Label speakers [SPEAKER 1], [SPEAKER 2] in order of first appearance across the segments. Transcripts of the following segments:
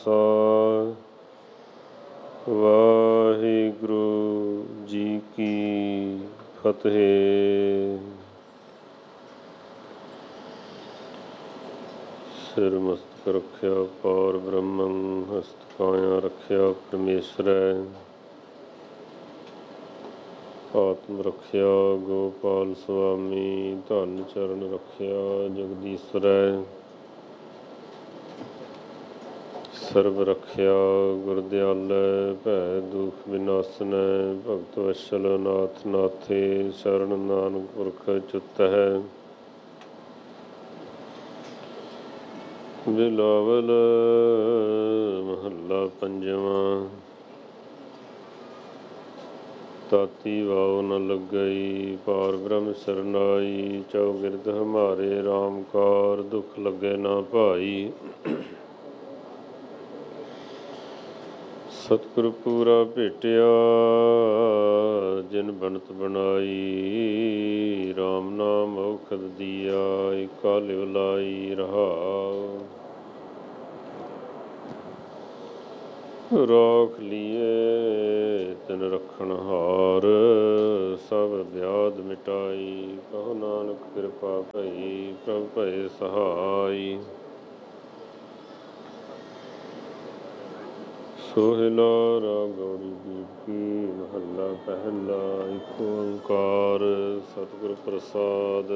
[SPEAKER 1] ਵਾਹਿਗੁਰੂ ਜੀ ਕੀ ਫਤਿਹ। ਸਿਰ ਮਸਤਕ ਰੱਖਿਆ ਪਾਰ ਬ੍ਰਹਮੰ, ਹਸਤ ਕਾਇਆ ਰੱਖਿਆ ਪਰਮੇਸ਼ਰੈ। ਆਤਮ ਰੱਖਿਆ ਗੋਪਾਲ ਸੁਆਮੀ, ਧਨ ਚਰਨ ਰੱਖਿਆ ਜਗਦੀਸ਼ਰੈ। ਸਰਬ ਰੱਖਿਆ ਗੁਰਦਿਆਲੈ, ਭੈ ਦੁਖ ਵਿਨਾਸਨੈ। ਭਗਤ ਵਸ਼ਲ ਨਾਥ ਨਾਥੇ, ਸ਼ਰਨ ਨਾਨਕ ਪੁਰਖ ਚੁੱਤਹਿ। ਬਿਲਾਵਲ ਮਹੱਲਾ ਪੰਜਵਾਂ। ਤਾਤੀ ਵਾਉ ਨ ਲੱਗਈ, ਪਾਰ ਬ੍ਰਹਮ ਸਰਨਾਈ। ਚੌਗਿਰਦ ਹਮਾਰੇ ਰਾਮ ਕਾਰ, ਦੁਖ ਲੱਗੇ ਨਾ ਭਾਈ। ਸਤਿਗੁਰ ਪੂਰਾ ਭੇਟਿਆ, ਜਿਨ ਬਣਤ ਬਣਾਈ। ਰਾਮ ਨਾਮ ਔਖਦ ਦੀਆ, ਏਕਾ ਲਿਵ ਲਾਈ ਰਹਾਉ। ਰਾਖ ਲੀਏ ਤਿਨ ਰਖਣ ਹਾਰ, ਸਭ ਵਿਆਧ ਮਿਟਾਈ। ਕਹੋ ਨਾਨਕ ਕਿਰਪਾ ਭਈ, ਪ੍ਰਭ ਭਏ ਸਹਾਈ। ਸੋਹਿਲਾ ਰਾਗ ਗੌੜੀ ਗੀਤੀ, ਮਹੱਲਾ ਪਹਿਲਾ। ਏਕ ਓੰਕਾਰ ਸਤਿਗੁਰ ਪ੍ਰਸਾਦਿ।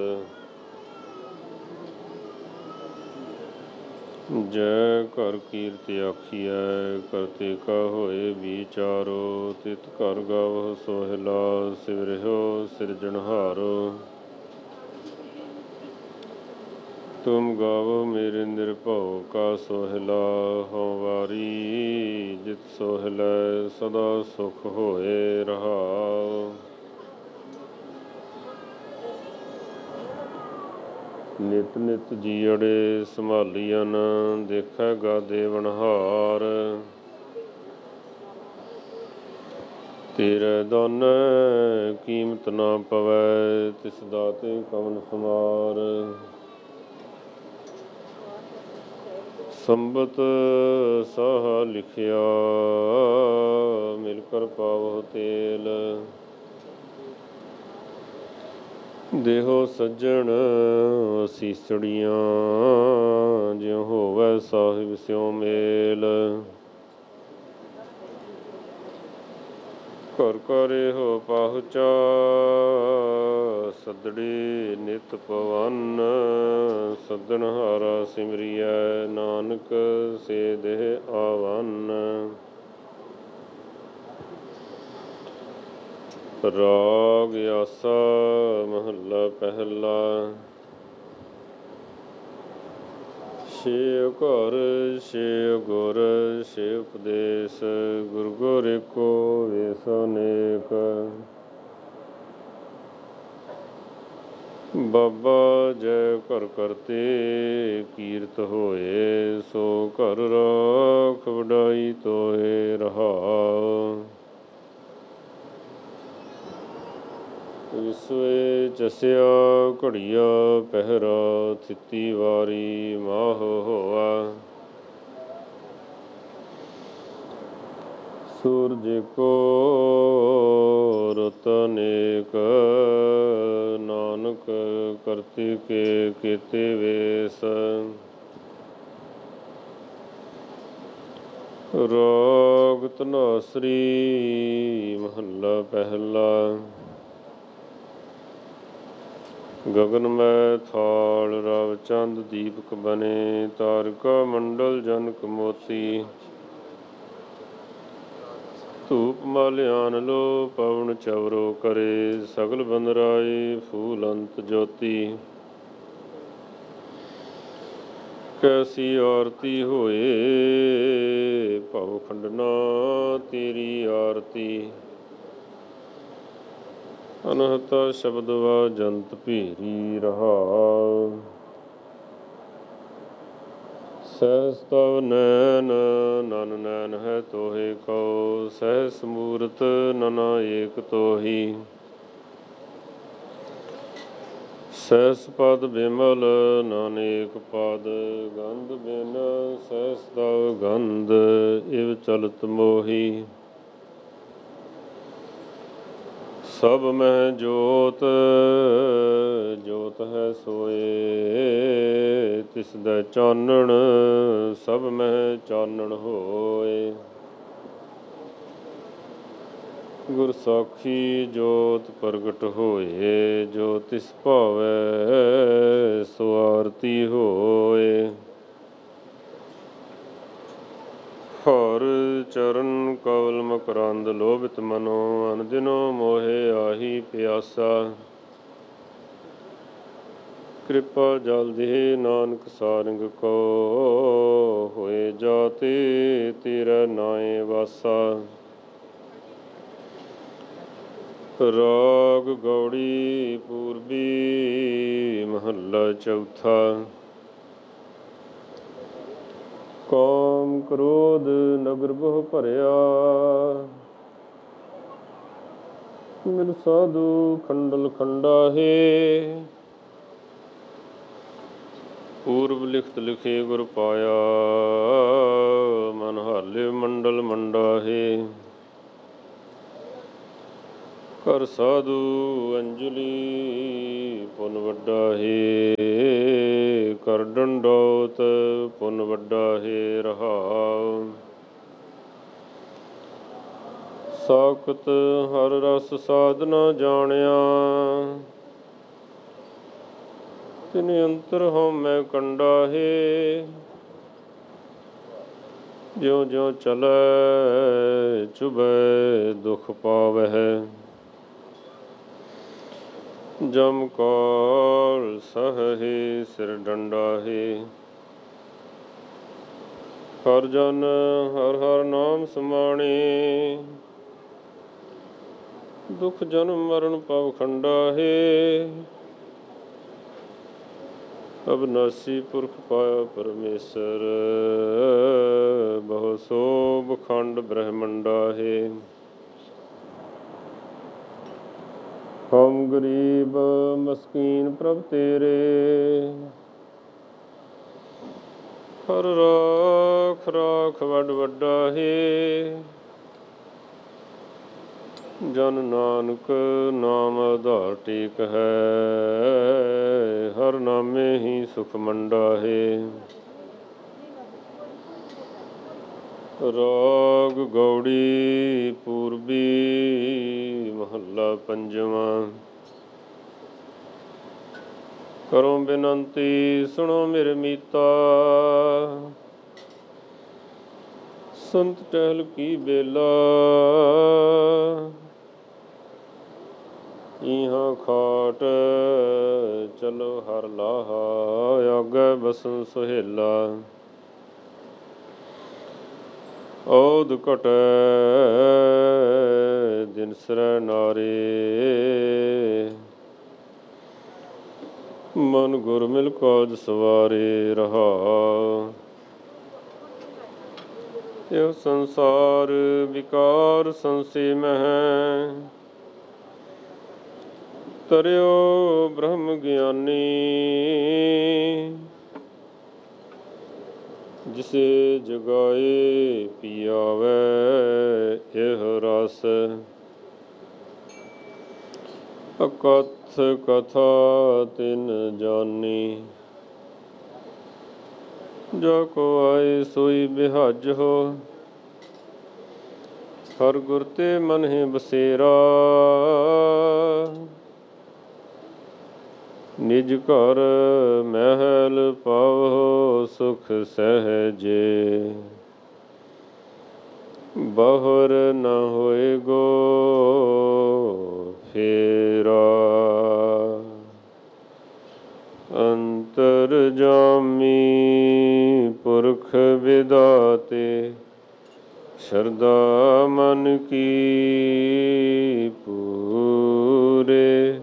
[SPEAKER 1] ਜੈ ਘਰ ਕੀਰਤਿ ਆਖੀਐ, ਕਰਤੇ ਕਾ ਹੋਏ ਵਿਚਾਰੋ। ਤਿਤ ਘਰ ਗਾਵਹੁ ਸੋਹਿਲਾ, ਸਿਵਰਿਓ ਸਿਰਜਣਹਾਰੋ। ਤੁਮ ਗਾਵੋ ਮੇਰੇ ਨਿਰਭਉ ਕਾ ਸੋਹਿਲਾ। ਹਉ ਵਾਰੀ ਜਿਤ ਸੋਹਿਲੈ, ਸਦਾ ਸੁਖ ਹੋਏ ਰਹਾਉ। ਨਿਤ ਨਿਤ ਜੀਅੜੇ ਸੰਭਾਲੀਅਨ, ਦੇਖੈ ਗਾਦੇ ਵਣਹਾਰ। ਤੇਰੇ ਦਾਨੈ ਕੀਮਤ ਨਾ ਪਵੈ, ਤਿਸ ਦਾਤੇ ਕਵਣ ਸਮਾਰ। ਸੰਬਤ ਸਾਹਾ ਲਿਖਿਆ, ਮਿਲ ਕਰ ਪਾਵਹੁ ਤੇਲ। ਦੇਹੋ ਸੱਜਣ ਅਸੀਸੜੀਆਂ, ਜਿਉ ਹੋਵੈ ਸਾਹਿਬ ਸਿਉ ਮੇਲ। ਘਰ ਘਰ ਇਹੋ ਪਾਹੁਚਾ, ਸੱਦੜੀ ਨਿਤ ਪਵੰਨ। ਸੱਦਣਹਾਰਾ ਸਿਮਰਿਐ, ਨਾਨਕ ਸੇ ਦੇਹ ਆਵੰਨ। ਰਾਗ ਆਸਾ ਮਹੱਲਾ ਪਹਿਲਾ। ਛੇ ਘਰ ਛੇ ਗੁਰ ਛੇ ਉਪਦੇਸ, ਗੁਰ ਗੁਰ ਏਕੋ ਵੇਸ ਅਨੇਕ। ਬਾਬਾ ਜੈ ਘਰ ਕਰਤੇ ਕੀਰਤ ਹੋਏ, ਸੋ ਘਰ ਰਾਖ ਵਡਾਈ ਤੋਏ ਰਹਾਉ। ਵਿਸਵੇ ਚਸਿਆ ਘੜੀਆ ਪਹਿਰਾ, ਥਿਤੀ ਵਾਰੀ ਮਾਹ ਹੋਆ। ਸੂਰਜ ਏਕੋ ਰੁੱਤ ਅਨੇਕ, ਨਾਨਕ ਕਰਤੇ ਕੇ ਕੀਤੇ ਵੇਸ। ਰਾਗ ਧਨਾਸਰੀ ਮਹੱਲਾ ਪਹਿਲਾ। ਗਗਨ ਮੈ ਥਾਲ ਰਵ ਚੰਦ ਦੀਪਕ ਬਨੇ, ਤਾਰਿਕਾ ਮੰਡਲ ਜਨਕ ਮੋਤੀ। ਧੂਪ ਮਾਲਿਆਨ ਲੋ ਪਵਨ ਚਵਰੋ ਕਰੇ, ਸਗਲ ਬੰਦਰਾਏ ਫੂਲ ਅੰਤ ਜੋਤੀ। ਕੈਸੀ ਆਰਤੀ ਹੋਏ, ਭਉ ਖੰਡਨਾ ਤੇਰੀ ਆਰਤੀ। ਅਨਹਤਾ ਸ਼ਬਦ ਵਾਜੰਤ ਭੇਰੀ ਰਹਾਉ। ਸਹਸ ਤਵ ਨੈਨ ਨਨ ਨੈਨ ਹੈ ਤੋਹੇ ਕਉ, ਸਹਸ ਮੂਰਤ ਨਨਾ ਏਕ ਤੋਹੀ। ਸਹਿਸ ਪਦ ਬਿਮਲ ਨਾਨੇਕ ਪਦ ਗੰਧ ਬਿਨ ਸਹਿਸ ਤਵ ਗੰਧ ਇਵ ਚਲਤ ਮੋਹੀ। ਸਭ ਮਹਿ ਜੋਤ ਜੋਤ ਹੈ ਸੋਏ ਤਿਸ ਦਾ ਚਾਨਣ ਸਭ ਮਹਿ ਚਾਨਣ ਹੋਏ। ਗੁਰ ਸਾਖੀ ਜੋਤ ਪ੍ਰਗਟ ਹੋਏ ਜੋ ਤਿਸ ਭਾਵੈ ਸੋ ਆਰਤੀ ਹੋਏ। ਹਰ ਚਰਨ ਕਵਲ ਮਕਰੰਦ ਲੋਭਿਤ ਮਨੋ ਅਨਦਿਨੋ ਮੋਹਿ ਆਹੀ ਪਿਆਸਾ। ਕਿਰਪਾ ਜਲ ਦੇ ਨਾਨਕ ਸਾਰੰਗ ਕੋ ਹੋਏ ਜਾਤੇ ਤੇਰਾ ਨਾਏ ਵਾਸਾ। ਰਾਗ ਗੌੜੀ ਪੂਰਬੀ ਮਹੱਲਾ ਚੌਥਾ। ਕਾਮ ਕ੍ਰੋਧ ਨਗਰ ਬਹੁ ਭਰਿਆ ਮਿਲ ਸਾਧੂ ਖੰਡਲ ਖੰਡਾਹੇ। ਪੂਰਬ ਲਿਖਤ ਲਿਖੇ ਗੁਰ ਪਾਇਆ ਮਨ ਹਾਲੇ ਮੰਡਲ ਮੰਡਾਹੇ। ਕਰ ਸਾਧੂ ਅੰਜਲੀ ਪੁੰਨ ਵੱਡਾ ਹੈ ਕਰ ਡੰਡੌਤ ਪੁੰਨ ਵੱਡਾ ਹੈ ਰਹਾਉ। ਸਾਖਤ ਹਰ ਰਸ ਸਾਧਨਾ ਜਾਣਿਆ ਤਿਨ ਅੰਤਰ ਹਉਮੈ ਕੰਡਾ ਹੈ। ਜਿਉ ਜਿਉ ਚਲੈ ਚੁਭੈ ਦੁਖ ਪਾਵਹਿ ਜਮ ਕਾਲ ਸਹਹਿ ਸਿਰ ਡੰਡਾ ਹੈ। ਹਰ ਜਨ ਹਰ ਹਰ ਨਾਮ ਸਮਾਣੇ ਦੁਖ ਜਨਮ ਮਰਨ ਭਵ ਖੰਡਾ ਹੈ। ਅਬਨਾਸੀ ਪੁਰਖ ਪਾਇਆ ਪਰਮੇਸ਼ਰ ਬਹੁ ਸੋਭ ਖੰਡ ਬ੍ਰਹਮੰਡਾ ਹੈ। ਹਮ ਗਰੀਬ ਮਸਕੀਨ ਪ੍ਰਭ ਤੇਰੇ ਹਰ ਰਾਖ ਰਾਖ ਵੱਡ ਵੱਡਾ ਹੈ। ਜਨ ਨਾਨਕ ਨਾਮ ਆਧਾਰ ਟੇਕ ਹੈ ਹਰ ਨਾਮੇ ਹੀ ਸੁਖ ਮੰਡਾ ਹੈ। ਰਾਗ ਗੌੜੀ ਪੂਰਬੀ ਮਹੱਲਾ ਪੰਜਵਾਂ। ਕਰੋ ਬੇਨੰਤੀ ਸੁਣੋ ਮੇਰੇ ਮੀਤਾ ਸੰਤ ਟਹਿਲ ਕੀ ਬੇਲਾ। ਇਹਾਂ ਖਾਟ ਚਲੋ ਹਰ ਲਾਹਾ ਆਗੇ ਬਸਨ ਸੁਹੇਲਾ। ਔਧ ਘਟੈ ਦਿਨ ਸਰੈ ਨਾਰੇ ਮਨ ਗੁਰ ਮਿਲ ਕਾਜ ਸਵਾਰੇ ਰਹਾਉ। ਇਹ ਸੰਸਾਰ ਵਿਕਾਰ ਸੰਸੇ ਮਹਿ ਤਰਿਓ ਬ੍ਰਹਮ ਗਿਆਨੀ। ਜਿਸੇ ਜਗਾਏ ਪੀਆਵੈ ਇਹ ਰਸ ਅਕਥ ਕਥਾ ਤਿਨ ਜਾਨੀ। ਜਾ ਕੋ ਆਏ ਸੋਈ ਬਿਹਾਜ ਹੋ ਹਰ ਗੁਰ ਤੇ ਮਨ ਹੈ ਬਸੇਰਾ। ਨਿਜ ਘਰ ਮਹਿਲ ਪਾਵਹੁ ਸੁਖ ਸਹਿਜੇ ਬਾਹਰ ਨ ਹੋਏ ਗੋ ਫੇਰਾ। ਅੰਤਰ ਜਾਮੀ ਪੁਰਖ ਵਿਦਾਤੇ ਸ਼ਰਧਾ ਮਨ ਕੀ ਪੂਰੇ।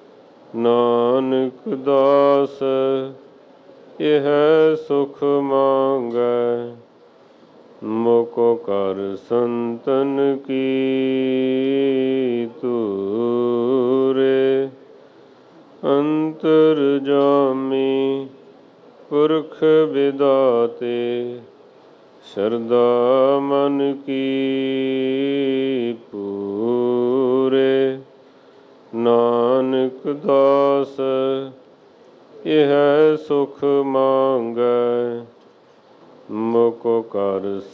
[SPEAKER 1] ਨਾਨਕ ਦਾਸ ਇਹ ਸੁਖ ਮੰਗੈ ਮੋਕੋ ਕਰ ਸੰਤਨ ਕੀ ਤੂਰੇ। ਅੰਤ ਅੰਤਰਜਾਮੀ ਪੁਰਖ ਵਿਦਾਤੇ ਸ਼ਰਧਾ ਮਨ ਕੀ ਪੂਰੇ ਨਾਨਕ ਦਾਸ ਇਹ ਸੁਖ ਮੰਗੈ ਮੁਕੁ ਕਰ